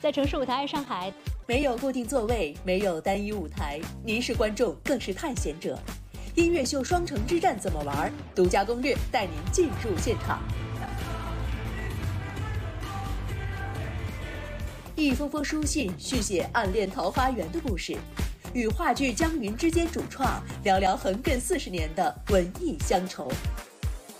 在城市舞台爱上海， 没有固定座位，没有单一舞台，您是观众，更是探险者。音乐秀双城之战怎么玩？独家攻略带您进入现场。一封封书信续写暗恋桃花源的故事，与话剧《江云之间》主创聊聊横亘40年的文艺乡愁。